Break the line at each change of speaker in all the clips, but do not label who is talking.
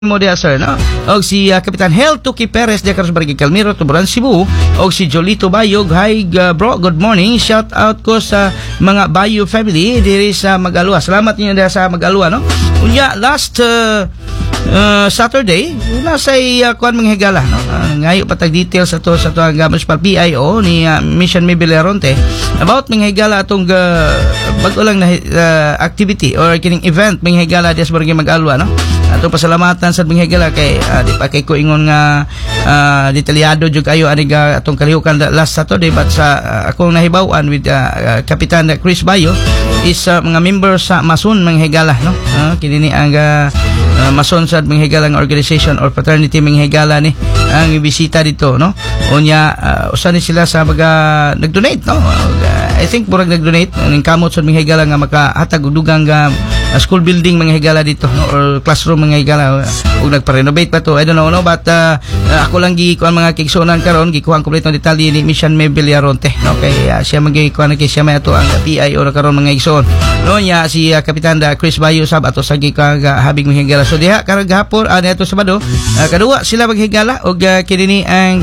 mo dia sir no og si Kapitan Hel Tuki Perez dia karos barangay Calmiro Tuburan Cebu og si Jolito Bayog. Hi bro, good morning, shout out ko sa mga Bayo family diri sa Magalua. Salamat ninyo dia sa Magalua no. Unya last Saturday nasa kuan mga higala no. Ngayo patag details sa to ang municipal PIO ni Mission Mabel Aronte about mga higala atong bago lang na activity or kining event mga higala dia sa barangay Magalua no. Ato pasalamatan sa mga higala kay di pa kay ko ingon nga detalyado jud kayo ani atong kalihukan last Saturday, but sa akong nahibaw-an with Kapitan Chris Bayo is mga member sa Mason mga higala no. Kini ni ang Mason sa mga higala nga organization or fraternity mga higala ni ang bisita dito no. Unya usa ni sila sa mga nag-donate no. I think murag nag-donate ning kamot sa mga higala nga makahatag og dugang school building mga higala dito no, or classroom mga higala ug nagpa-renovate pa to. I don't know no, but ako lang gikuan mga kigsunan karon gikuha ang kompleto detalye ni Mission Mabel Aronte no. Kay siya magikuan kay siya may ato ang PIO na karon mga igsoon no. Nya si Kapitan Chris Bayo sab ato sa gikang habig mga higala. So diha karong gahapon ato Sabado kadua sila maghigala og kini ang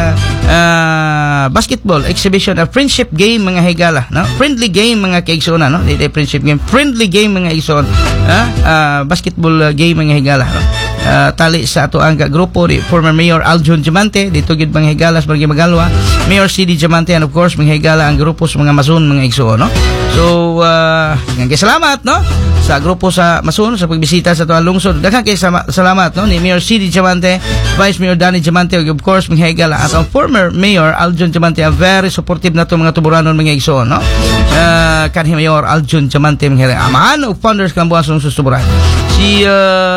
basketball exhibition, a friendship game mga higala no. Friendly game mga kaigsunan no, di friendship game, friendly game mga igsoon. Basketball game mga higala no? Tali sa ato ang grupo di former Mayor Aljun Diamante dito gid mga higala sa barangay Magalwa, Mayor CD Diamante, and of course mga higala ang grupo sa mga Mason mga igsoon no. So nga salamat no sa grupo sa Mason sa pagbisita sa ato ang lungsod. Daghang kay salamat no ni Mayor CD Diamante, Vice Mayor Danny Diamante, ug of course mga higala at ang former Mayor Aljun Diamante, very supportive nato mga tuburanon mga igsoon no. Kanhi Mayor Aljun Diamante mga higala amahan og founders kan buwan sa tuburan. Si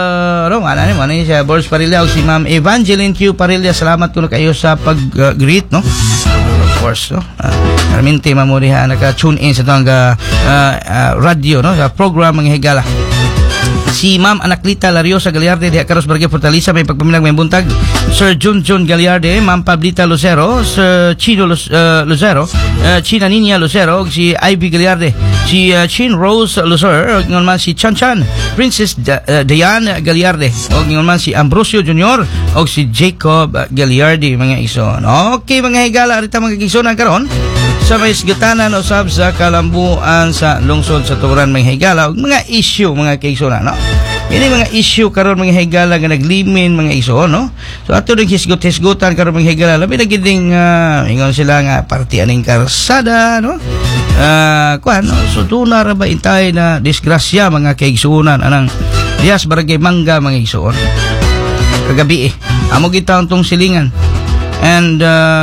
ano ni siya Boris Parilla o si Ma'am Evangeline Q Parilla, salamat kuno kayo sa pag-greet no. Of course no. Realmente mamuriha naka-tune in sa tong radio no, sa program mga higala. Si Ma'am Anaklita Lariosa Galiarde diha karos barangay Fortaleza may pagpamilang may buntag. Sir John Galiarde, Ma'am Pablita Lucero, Sir Chino Lucero, China Niña Lucero, si Ivy Galiarde, si Chin Rose Lucero, ngon man si Chan Chan, Princess Diane Galiarde, og ngon man si Ambrosio Junior og si Jacob Galiarde mga igsoon. Okay mga higala, arita mga igsoon karon sa may isgutanan usab sa kalambuan sa lungsod sa Tuburan mga higala ug mga issue mga kaigsoon no. Ini mga issue karon mga higala nga naglimin mga igsoon no. So ato ning hisgot-hisgotan karon mga higala labi na gid ding ingon sila nga party aning karsada no. Kuan no, so tuna ra ba intay na disgrasya mga kaigsuonan anang dias barangay Mangga mga igsoon. Kagabi amo gid taon tong silingan and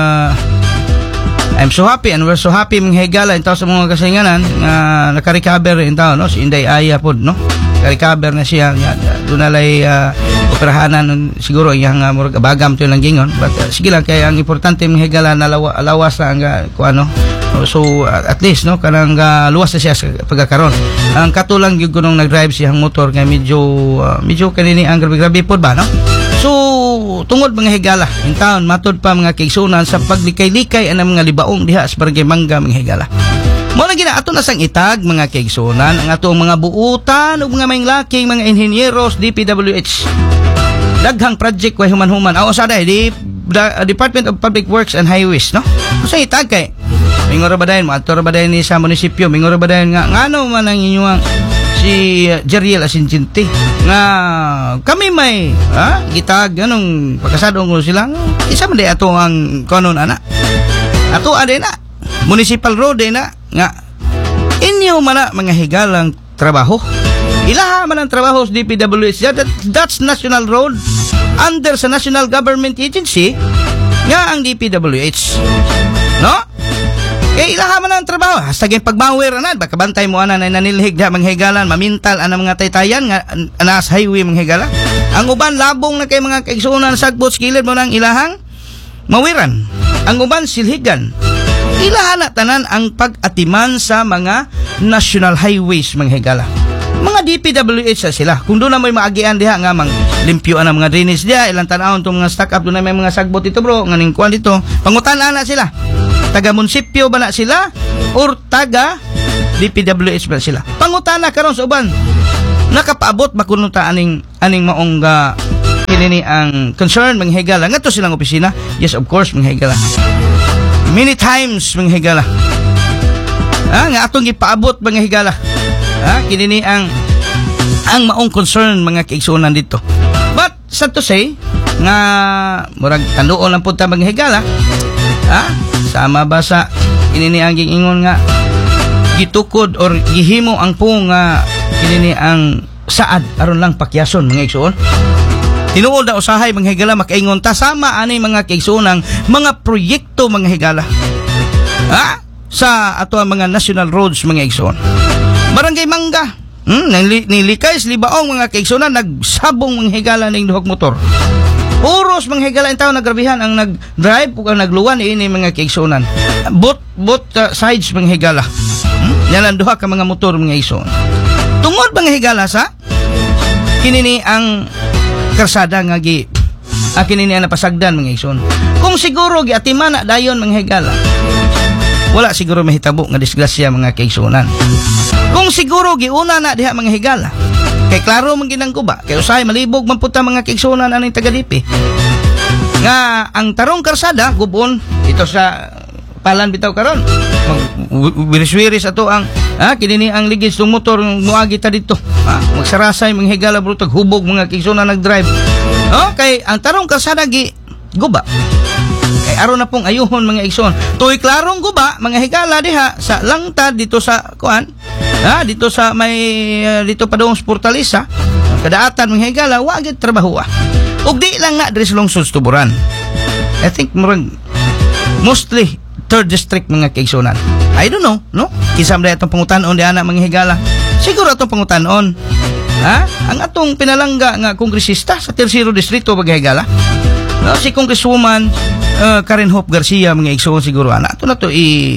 I'm so happy and we're so happy mga higala intaw sa mga kasinganan nga naka-recover intaw no si Inday Aya pod no. Naka-recover na siya doon nalay operahanan siguro yang murag bagam to lang gingon, but sige lang kay ang importante mga higala na lawas na ang kuano. So at least no kanang luwas na siya sa pagkakaron. Ang katulang gyud kunong nag-drive siyang motor nga medyo kanini ang grabe pod ba no. So tungod mga higala in town matod pa mga kaigsunan sa paglikay-likay ang mga libaong diha sa barangay Mangga mga higala. Mo na gina ato na sang itag mga kaigsunan ang atong mga buutan ug mga mainglaking mga inhenyeros DPWH. Daghang project way human-human aw sa di Department of Public Works and Highways no. Sa itag kay mingor ba dayon mo ato ra ba dayon ni sa munisipyo mingor ba dayon nga ngano man ang inyong si Jeriel Asincinti nga kami may gitag anong pagkasadong ko sila isa man di ato ang kanon ana ato ade na municipal road na nga inyo man mga higalang trabaho ilaha man ang trabaho sa DPWH that's national road under sa national government agency nga ang DPWH no. Kaya ilaha man ang trabaho hasta gay pagmawir na baka bantay mo ana na nanilhig da mga higalan mamintal ana mga taytayan nga anas highway mga higala. Ang uban labong na kay mga kaigsuonan sagbot skilid mo nang ilahang mawiran. Ang uban silhigan. Ilaha na tanan ang pag-atiman sa mga national highways mga higala. Mga DPWH sila. Kung doon na may maagian diha nga mang limpyo ang mga drainage diha ilang tanawon tong mga stock up doon na may mga sagbot dito bro nga ning kuan dito. Pangutan-ana sila. Taga munisipyo ba na sila or taga DPWH ba sila? Pangutana karon sa uban. Nakapaabot ba kuno ta aning maong kinini ang concern mga higala nga to silang opisina. Yes, of course mga higala. Many times mga higala. Nga atong gipaabot mga higala. Kinini ang maong concern mga kaigsuonan dito. But sad to say nga murag tanduon lang pud ta mga higala. Sama ba sa kinini ang giingon nga gitukod or gihimo ang pung nga kinini ang saad aron lang pakyason mga igsuon. Tinuod na usahay mga higala makaingon ta sama ani mga kaigsuonang mga proyekto mga higala. Sa ato ang mga national roads mga igsuon. Barangay Mangga, nilikay libaong mga kaigsuonan nagsabong mga higala ning duhok motor. Puros mga higala in taon nagrabihan ang nag-drive ug ang nagluwan ini mga kaigsuonan. Both sides mga higala. Yan duha ka mga motor mga igsuon. Tungod mga higala sa kinini ang karsada nga kinini ang napasagdan mga igsoon. Kung siguro giatiman na dayon mga higala, wala siguro mahitabo nga disgrasya mga kaigsuonan. Kung siguro giuna na diha mga higala, kay klaro man ginang guba, kay usahay malibog man puta mga kaigsuonan aning taga-Lipi. Nga ang tarong karsada gubon ito sa palan bitaw karon. Wiris-wiris ato ang kinini ang ligis ng motor muagi ta dito. Magsarasay mga higala brutag hubog mga kaigsuonan nag-drive. Kay ang tarong kalsada gi guba. Kay aron na pong ayuhon mga igsoon. Tuy klarong guba mga higala diha sa langtad dito sa kuan. Dito sa may dito pa doong Fortaleza. Kadaatan mga higala wa gid trabaho. Ug di lang na diri sa lungsod Tuburan. I think mostly 3rd district mga kaigsuonan. I don't know, no? Kisam na itong pangutanon di ana mga higala. Siguro itong pangutanon. Ang atong pinalangga nga kongresista sa 3rd distrito mga higala. Si Congresswoman Karen Hope Garcia mga igsoon siguro ana. Ito na to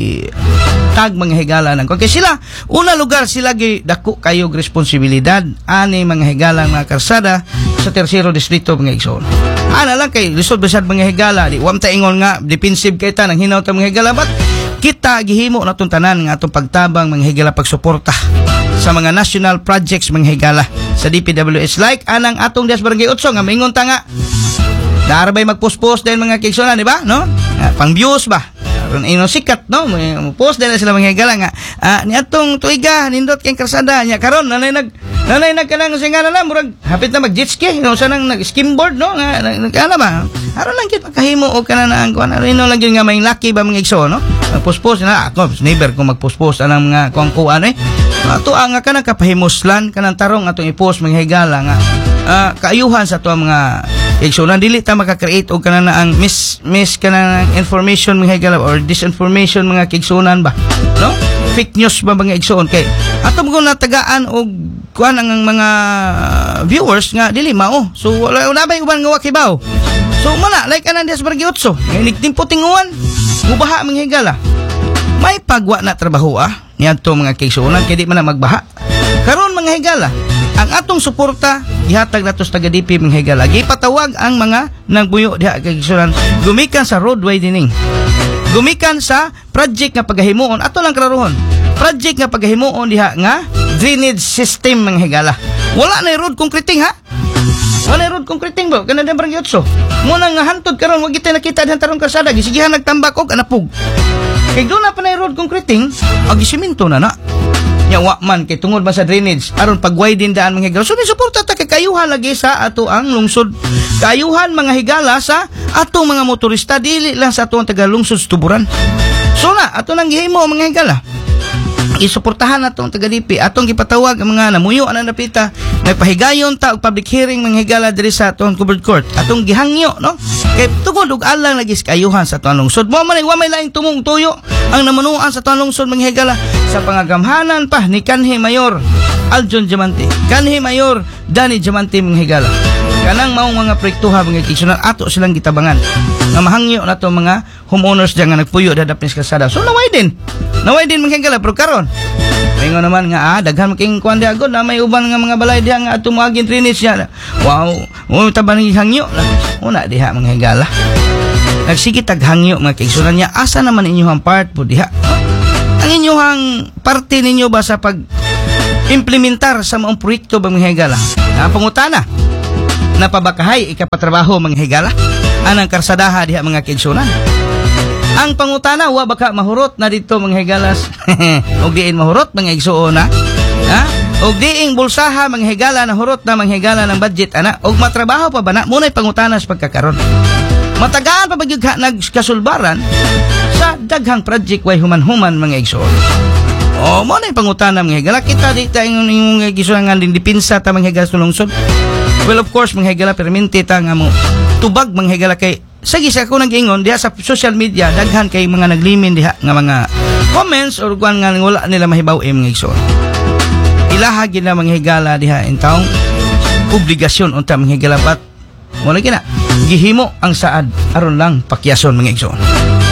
tag mga higala nang kay sila una lugar sila gi dako kayo responsibilidad ani mga higala mga karsada sa 3rd distrito mga igsoon. Ana lang kay lisod basad mga higala di wa ta ingon nga defensive kay ta nang hinaw ta mga higala but kita gihimo na tong tanan nga atong pagtabang mga higala pagsuporta sa mga national projects mga higala sa DPWH like anang atong Dias Barangay Otso nga maingon ta nga darabay magpost-post din mga kaigsuonan di ba no pang views ba aron sikat no mo-post din sila mga higala nga ni atong tuiga nindot kay karsada nya karon nanay nagkanang singana na murag hapit na mag jet ski no sa nang nag-skimboard no nga nagkala ba aron lang gid makahimo og kanang kuan aron lang gid nga may lucky ba mga igsoon no post-post na ako never ko mag-post-post anang mga kuan ato ang kanang kapahimoslan kanang tarong atong i-post mga higala nga kaayuhan sa ato mga igsoon dili ta maka-create og kanang ang miss kanang information mga higala or disinformation mga kaigsuonan ba no fake news ba mga igsoon kay ato mo natagaan og kuan ang mga viewers nga dili mao so wala bay uban nga wakibaw so mana like anang Dias Barangay Otso nigtimpo tinguan mubaha mga higala may pagwa na trabaho niadto mga kaigsuonan kay di man na magbaha karon mga higala ang atong suporta ihatag nato sa taga-DP mga higala gipatawag ang mga nagbuyo diha kaigsuonan gumikan sa road widening gumikan sa project nga pagahimuon ato lang klarohon project nga pagahimuon diha nga drainage system mga higala wala na road concreting wala road concreting ba kana Dias Barangay Otso mo nang nga hantod karon wa kita nakita dihan tarong kalsada gisigihan nagtambak og anapog kay do na pa na road concreting ag simento na nya wa man kay tungod ba sa drainage aron pag-widen daan mga higala so ni suporta ta kay kayuhan lagi sa ato ang lungsod kayuhan mga higala sa atong mga motorista dili lang sa atong taga-lungsod Tuburan so na ato nang gihimo mga higala isuportahan atong taga-DP atong gipatawag ang mga namuyo ana napita nagpahigayon ta og public hearing mga higala diri sa atong covered court atong gihangyo no kay tungod og alang lagi kayuhan sa atong lungsod mo man wa may laing tumong tuyo ang namunuan sa atong lungsod mga higala sa pangagamhanan pa ni kanhi Mayor Aljon Diamante kanhi Mayor Danny Diamante mga higala kanang maong mga proyektuha mga kaigsuonan ato silang gitabangan nga mahangyo nato mga homeowners diyan nga nagpuyo dadap ni kalsada so naway din mga higala pero karon Ingon naman nga daghan making kuan dia god na may uban nga mga balay diha nga ato moagin drainage niya. Wow, taban ng hangyo. Una diha mga higala. Nagsige tag hangyo mga kaigsuonan niya. Asa naman inyong part po diha? Ang inyong parte ninyo ba sa pag implementar sa mga proyekto ba mga higala? Pangutana. napabakahay ikapatrabaho mga higala anang karsadaha diha mga kaigsunan. Ang pangutana wa baka mahurot na dito mga higalas og diin mahurot mga igsuon na ha og diing bulsaha mga higala na hurot na mga higala ng budget ana og matrabaho pa ba na munay pangutana sa pagkakaron. Matagaan pa bagyud nagkasulbaran sa daghang project way human-human mga igsuon. O mo na pangutana mga higala kita di ta yung gisunan din dipinsa ta mga higala sa lungsod. Well of course mga higala perminti ta nga mo tubag mga higala kay sige sa ako nag-ingon diha sa social media daghan kay mga naglimin diha nga mga comments or kuan nga wala nila mahibaw mga igsoon. Ilaha gid na mga higala diha in taong obligasyon unta mga higala pat mo na gina gihimo ang saad aron lang pakyason mga igsoon.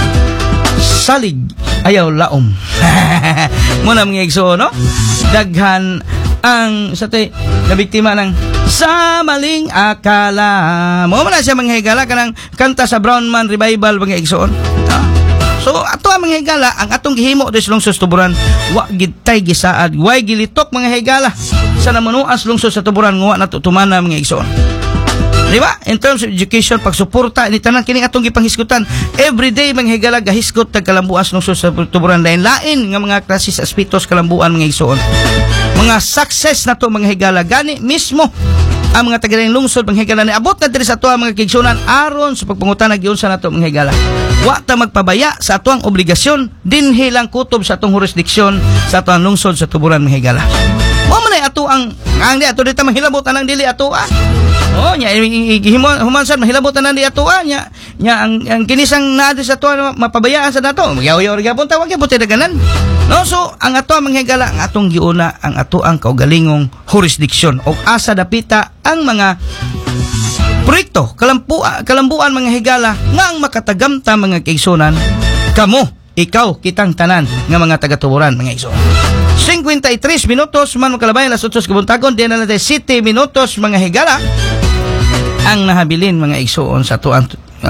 Salig ayaw laom. Mo na mga igsoon no? Daghan ang sa tay nabiktima ng sa maling akala. Mo man siya mga higala kanang kanta sa Brown Man Revival mga igsoon. So ato ang mga higala ang atong gihimo des lungsod Tuburan wa gid tay gisaad, way gilitok mga higala sa namunuas lungsod sa Tuburan nga nato tumana mga igsoon. Di ba? In terms of education, pagsuporta ni tanan kini atong gipanghisgutan. Everyday mga higala gahisgot tag kalambuas lungsod sa Tuburan lain-lain nga mga klase sa aspitos kalambuan mga igsoon. Mga success na to mga higala gani mismo ang mga taga lungsod mga higala ni abot na diri sa ato mga kaigsunan aron sa pagpangutana giun sa nato mga higala. Wa ta magpabaya sa atoang obligasyon dinhi lang kutob sa atong jurisdiksyon sa atoang lungsod sa Tuburan mga higala. Mo man ay ato ang di ato dita mahilabotan ang dili ato Oh nya humansan mahilabotan ang dili ato nya ang kinisang naadi sa ato mapabayaan sa nato. Magyaw-yaw gyapon ta wa gyapon daganan. No, so ang ato ang mga higala ang atong giuna ang ato ang kaugalingong jurisdiksyon o asa dapita ang mga proyekto kalambuan mga higala nga ang makatagamta mga kaigsunan kamo ikaw kitang tanan nga mga taga-Tuburan mga igsoon. 53 minutos man makalabay alas 8 kabuntagon diyan na natin 7 minutos mga higala ang nahabilin mga igsoon sa ato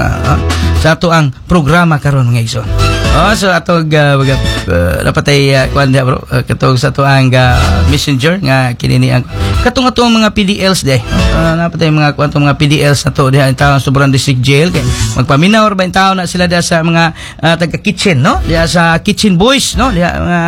ang programa karon mga igsoon. So atog dapat ay kuan dia bro katong sa tuang messenger nga kinini ang katong mga PDLs day. Dapat ay mga kuan mga PDLs na to diha in taon Tuburan District Jail kay magpaminaw ba in taon na sila diha sa mga taga kitchen no diha sa kitchen boys no diha mga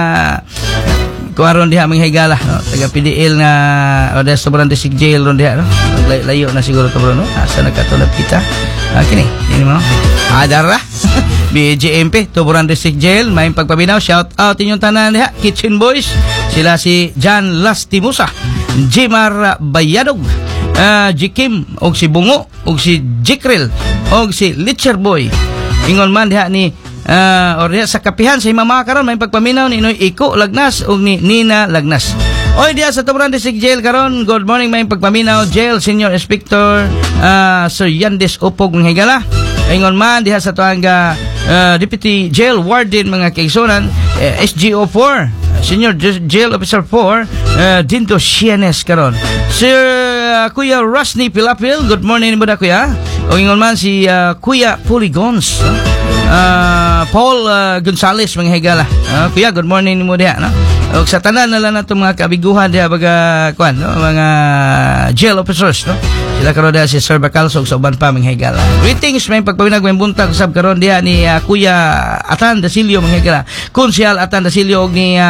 kuaron diha mga higala no taga PDL na o diha Tuburan District Jail ron diha no layo na siguro to bro no asa nagkatulad kita kini mo adara BJMP Tuburan District Jail may pagpabinaw shout out inyong tanan diha kitchen boys sila si Jan Lastimusa Jimar Bayadog Jikim og si Bungo og si Jikril og si Litcher Boy ingon man diha ni or diha sa kapihan sa imama karon may pagpaminaw ni Noy Iko Lagnas og ni Nina Lagnas. Oy diha sa Tuburan District Jail karon good morning may pagpaminaw Jail Senior Inspector Sir Yandes Upog ng higala. Ingon man diha sa tuanga Deputy Jail Warden mga kaigsunan SGO4 Senior Jail Officer 4 Dinto Sienes karon. Sir Kuya Rusney Pilapil good morning mo da kuya. O ingon man si Kuya Polygons Paul Gonzales mga higala. Kuya good morning mo diha no. Og sa tanan na lang nato mga kabiguhan diha baga kuan no mga jail officers no. Sila karon diha si Sir Bacalsog sa uban pa mga higala. Greetings may pagpawinag may buntag sab karon diha ni Kuya Atan Dasilio mga higala. Konsyal Atan Dasilio og ni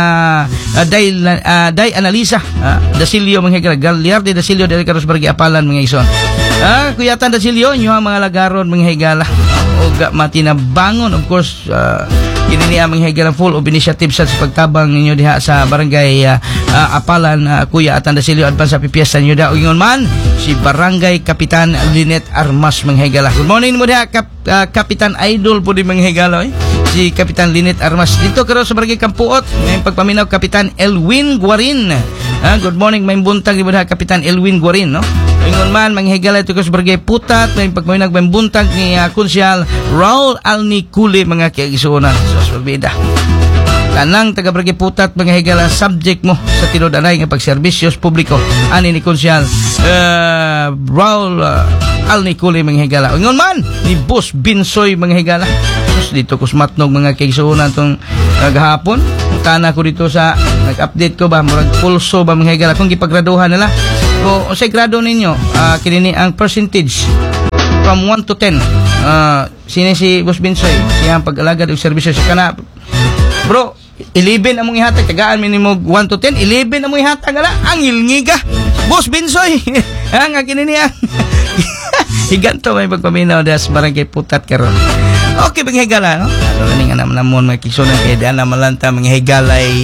Day Analisa Dasilio mga higala. Galiardi Dasilio dili karon sa barangay Apalan mga ison. Kuya Atan Dasilio inyo ang mga lagaron mga higala. Og matinabangon of course kini niya mga higala full of initiative sa pagtabang ninyo diha sa barangay Apalan Kuya Atan Dasilio advance sa pipiesta ninyo da ingon man si Barangay Kapitan Linet Armas mga higala. Good morning mo diha Kapitan Idol po di mga higala si Kapitan Linet Armas dito karon sa barangay Kampuot may pagpaminaw Kapitan Elwin Guarin. Good morning may buntag di mo diha Kapitan Elwin Guarin no. Ingon man mga higala ito ko sa barangay Putat may pagpaminaw may buntag ni Konsyal Raul Alniculi mga kaigsuonan sa Sorbida. Tanang taga barangay Putat mga higala subject mo sa tinud-anay nga pagserbisyos publiko ani ni Konsyal Raul Alniculi mga higala. Ingon man ni Boss Binsoy mga higala. Sus dito ko smatnog mga kaigsuonan tong gahapon. Tana ko dito sa nag-update ko ba murag pulso ba mga higala kung gipagraduhan nila Kung sa grado ninyo, kinini ang percentage from 1 to 10. Sino si Boss Binsoy? Siyang pag-alagad o serbisyo sa kana. Bro, 11 among ihatag. Tagaan minimum 1 to 10. 11 among ihatag. Ang ilngiga. Boss Binsoy. Ang kinini ang. Higanto may pagpaminaw das barangay Putat karon. Okay, mga higala, no? Ano ning anam namon mga kigsunan kay ana malanta mga higalay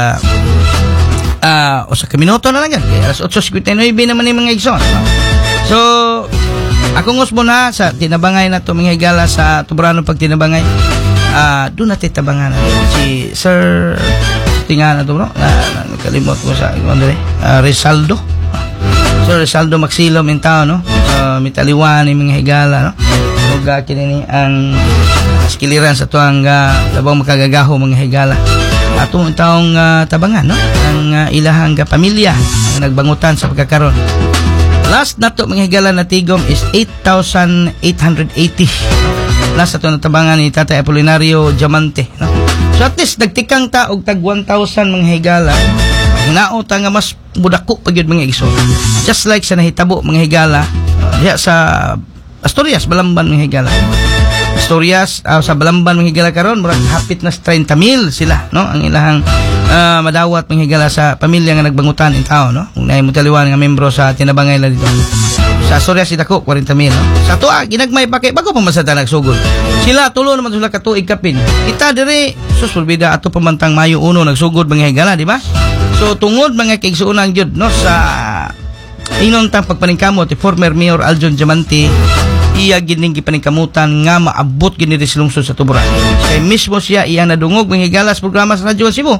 usa ka minuto na lang yan. Kaya alas 8:59 naman yung mga igsoon. No? So, akong usbo na sa tinabangay na to mga higala sa Tubrano pag tinabangay. Doon natin tabangan si Sir tinga na to, no? Nakalimot ko sa Rizaldo. Sir Rizaldo Maxilo Mintao, no? Mitaliwan yung mga higala, no? Huwag kinini ang skiliran sa to ang labang makagagaho mga higala. Atong taong tabangan, no? Ang ilahang pamilya ang nagbangutan sa pagkakaroon. Last na to mga higala na tigom is 8,880. Last na to natabangan ni Tatay Apolinario Diamante, no? So at least nagtikang ta og tag 1,000 mga higala. Hinaot nga mas budako pa gyud mga igsoon. Just like sa nahitabo mga higala diya sa Asturias, Balamban mga higala. Asturias, sa Balamban mga higala karon murag hapit na 30,000 sila, no? Ang ilahang madawat mga higala sa pamilya nga nagbangutan in tao, no? Kung naay mutaliwan nga membro sa tinabangay la dito. Sa Asturias sidako 40,000, no? Sa tuwa ginagmay pa kay bago pa masada nagsugod. Sila tulo naman sila katuig kapin. Kita dire susulbida ato pamantang Mayo 1 nagsugod mga higala, di ba? So tungod mga kaigsuonan gyud, no, sa inuntang pagpaningkamot ti former Mayor Aljon Diamante, iya gining gipaningkamutan nga maabot gini silungsod sa Tuburan. Kay mismo siya iya nadungog mga higala sa programa sa Radyo Cebu.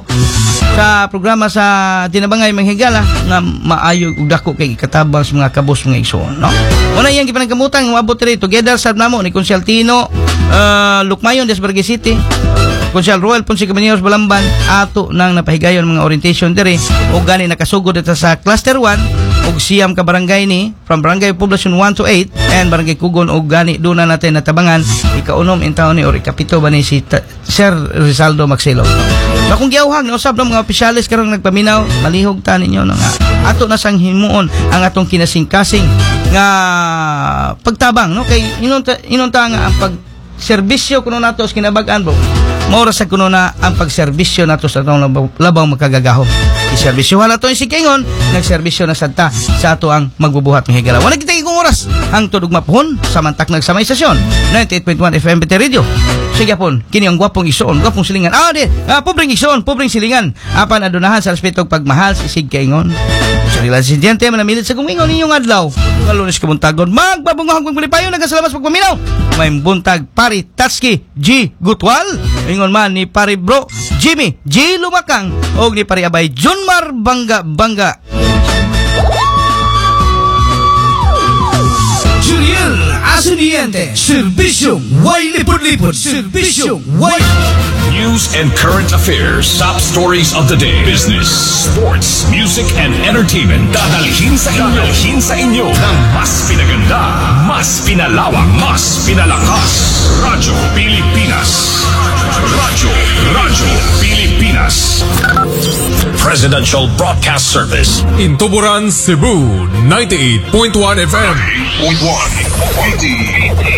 Sa programa sa tinabangay mga higala nga maayo ug dako kay katabang sa mga kabos mga igsoon, no? Una iyang gipaningkamutan nga maabot diri together sa namo ni Konsyal Tino Lukmayon des Barangay City, Konsyal Roel Ponce Cabaneros Balamban, ato nang napahigayon mga orientation diri o gani nakasugod dito sa cluster 1 og siyam ka barangay ni from barangay Poblacion 1 to 8 and barangay Kugon og gani doon na natin natabangan ikaunom in taon ni or ikapito ba ni si Sir Rizaldo Maxilo. So kung giawhag ni usab ng mga opisyalis karong nagpaminaw, malihog ta ninyo nga ato na sang himuon ang atong kinasing-kasing nga pagtabang, no? Kay inunta nga ang pagserbisyo kuno nato sa kinabag-an bro. Maura sa kuno na ang pagserbisyo nato sa atong labaw makagagaho. Iserbisyohan nato yung sikingon, nagserbisyo na sadta sa ato ang magbubuhat ng higala. Wala kita ikong oras ang tudog mapuhon samantak nagsamay stasyon 98.1 FM BT Radio. Sige pon, kini ang gwapong igsoon, gwapong silingan. Pobreng igsoon, pobreng silingan. Apan adunahan sa respetog pagmahal sa isig kaingon. Sa residente manamilit sa gumingon ninyong adlaw. Kalunes kabuntagon, magbabungahang pagmalipayo, nagasalamat sa pagpaminaw. May buntag Pari Tatski G. Gutwal. Ingon man ni Pari Bro Jimmy G. Lumakang o ni Pari Abay Junmar Bangga.
Juliel Asuniente, Servisyong Way Lipod-Lipod, Servisyong Way. News and current affairs, top stories of the day, business, sports, music, and entertainment. Dadalhin sa inyo ng mas pinaganda, mas pinalawak, mas pinalakas. Radyo Pilipinas. Radyo Pilipinas. Presidential Broadcast Service. In Tuburan, Cebu, 98.1 FM. 98.1